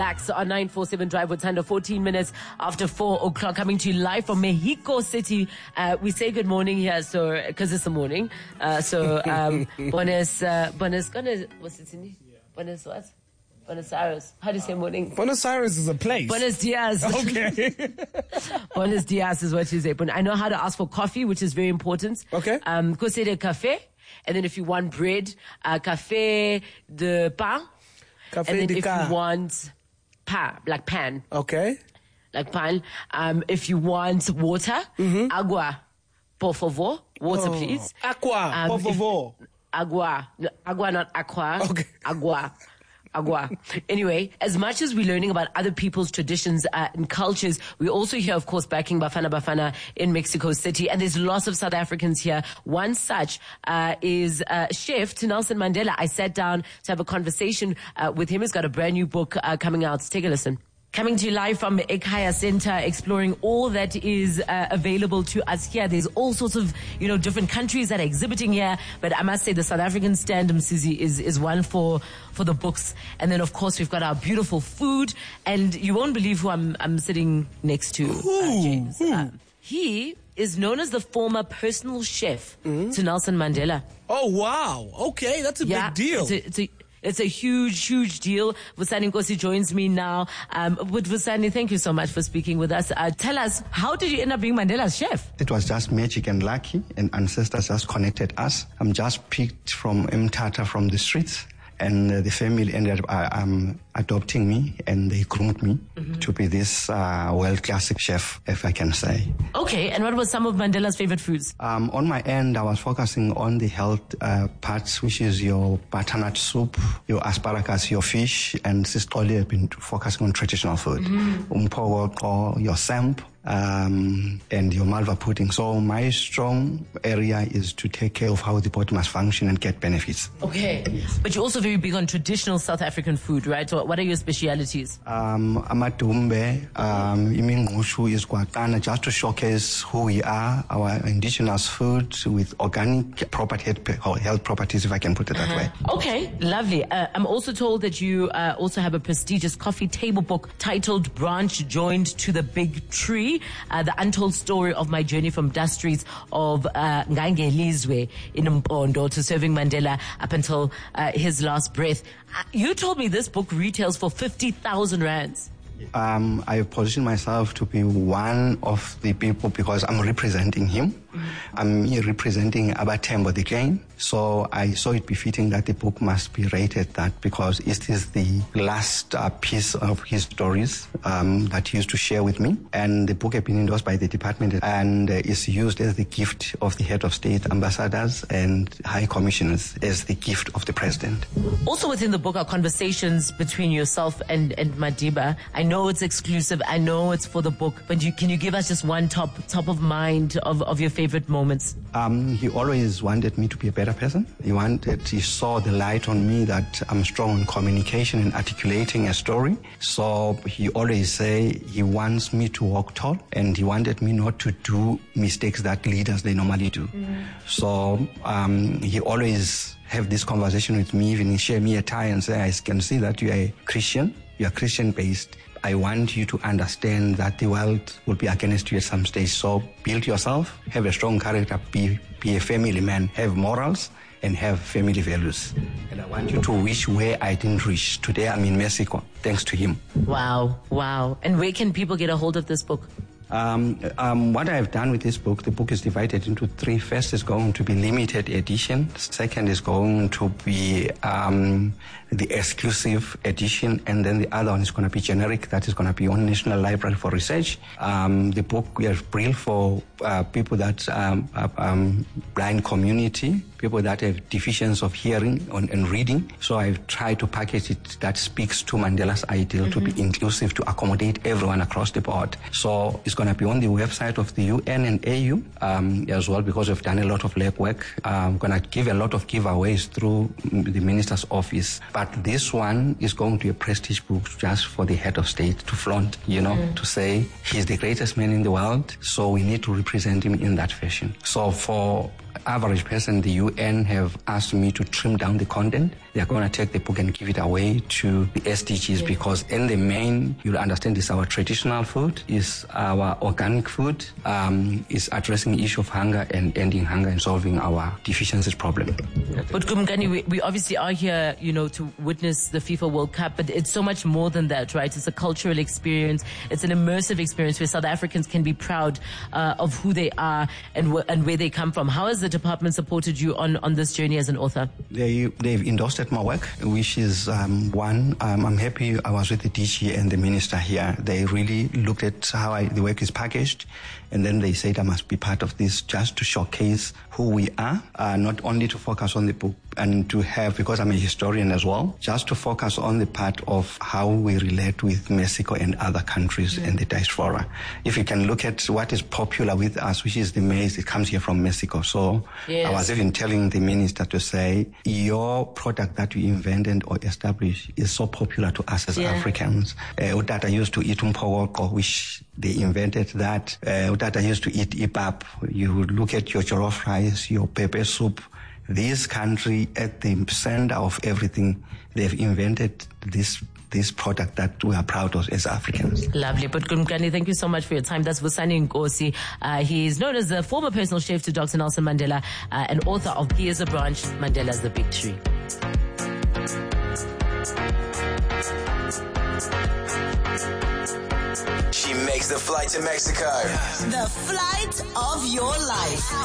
Relax on 947 Drive with Thunder, 14 minutes after 4 o'clock, coming to you live from Mexico City. We say good morning here, so because it's the morning. Buenos, what's it in? Buenos what? Buenos Aires. How do you say morning? Buenos Aires is a place. Buenos dias. Okay. Buenos dias is what you say. But I know how to ask for coffee, which is very important. Okay. Café de café. And then if you want bread, café de pain. Café and then de if ca. you want like pan. Okay. Like pan. If you want water, agua, por favor. Water, please. Aqua, por favor. Agua. No, agua, not aqua. Okay. Agua. Anyway, as much as we're learning about other people's traditions and cultures, we also hear, of course, backing Bafana Bafana in Mexico City. And there's lots of South Africans here. One such is Chef Nelson Mandela. I sat down to have a conversation with him. He's got a brand new book coming out. Take a listen. Coming to you live from Ekhaya Center, exploring all that is available to us here. There's all sorts of, different countries that are exhibiting here. But I must say the South African stand, Msizi, is one for the books. And then, of course, we've got our beautiful food. And you won't believe who I'm sitting next to, James. He is known as the former personal chef to Nelson Mandela. Oh, wow. Okay, that's a big deal. It's a huge, huge deal. Vusani Nkosi joins me now. But Vusani, thank you so much for speaking with us. Tell us, how did you end up being Mandela's chef? It was just magic and lucky, and ancestors just connected us. I'm just picked from Mthatha from the streets, and the family ended up adopting me, and they groomed me to be this world-class chef, if I can say. Okay, and what were some of Mandela's favorite foods? On my end, I was focusing on the health parts, which is your butternut soup, your asparagus, your fish, and Sistoli have been focusing on traditional food. Or your samp, and your malva pudding. So my strong area is to take care of how the body must function and get benefits. Okay, but you're also very big on traditional South African food, right? So what are your specialities? Amadumbe, imingushu is guatana, just to showcase who we are, our indigenous food with organic health properties, if I can put it that way. Okay, lovely. I'm also told that you also have a prestigious coffee table book titled Branch Joined to the Big Tree, the untold story of my journey from dust streets of Ngangelizwe in Mpondo to serving Mandela up until his last breath. You told me this book retails for 50,000 rands. I position myself to be one of the people because I'm representing him. I'm here representing Abatembo the Klein. So I saw it befitting that the book must be rated that because it is the last piece of his stories that he used to share with me. And the book has been endorsed by the department and is used as the gift of the head of state, ambassadors and high commissioners as the gift of the president. Also within the book are conversations between yourself and Madiba. I know it's exclusive. I know it's for the book, but can you give us just one top of mind of your favorite moments? He always wanted me to be a better person. He saw the light on me that I'm strong in communication and articulating a story. So he always say he wants me to walk tall, and he wanted me not to do mistakes that leaders they normally do. So he always have this conversation with me, even share me a tie and say, I can see that you are a Christian, you are Christian based. I want you to understand that the world will be against you at some stage. So build yourself, have a strong character, be a family man, have morals, and have family values. And I want you to reach where I didn't reach. Today I'm in Mexico, thanks to him. Wow. And where can people get a hold of this book? What I've done with this book, the book is divided into three. First is going to be limited edition. Second is going to be the exclusive edition. And then the other one is going to be generic. That is going to be on National Library for Research. The book we have built for people that blind community, people that have deficiency of hearing and reading. So I've tried to package it that speaks to Mandela's ideal to be inclusive, to accommodate everyone across the board. So it's going to be on the website of the UN and AU as well, because we've done a lot of legwork. I'm going to give a lot of giveaways through the minister's office. But this one is going to be a prestige book just for the head of state to flaunt, to say he's the greatest man in the world. So we need to represent him in that fashion. So for average person, the UN have asked me to trim down the content they're going to take the book and give it away to the SDGs, because in the main, you'll understand it's our traditional food, it's our organic food, is addressing the issue of hunger and ending hunger and solving our deficiencies problem. But Kumkani, we obviously are here, to witness the FIFA World Cup, but it's so much more than that, right? It's a cultural experience. It's an immersive experience where South Africans can be proud of who they are and where they come from. How has the department supported you on this journey as an author? They've endorsed my work, which is one. I'm happy I was with the DG and the minister here. They really looked at how the work is packaged, and then they said I must be part of this just to showcase who we are, not only to focus on the book and to have, because I'm a historian as well, just to focus on the part of how we relate with Mexico and other countries and the diaspora. If you can look at what is popular with us, which is the maize, it comes here from Mexico. So I was even telling the minister to say, your product that you invented or established is so popular to us as Africans. Utata used to eat umpogoko, which they invented that. Utata used to eat ipap. You look at your jollof rice, your pepper soup. This country, at the center of everything, they've invented this product that we are proud of as Africans. Lovely. But Kumkani, thank you so much for your time. That's Vusani Nkosi. He is known as the former personal chef to Dr. Nelson Mandela and author of Here's a Branch, Mandela's the Big Tree. She makes the flight to Mexico. The flight of your life.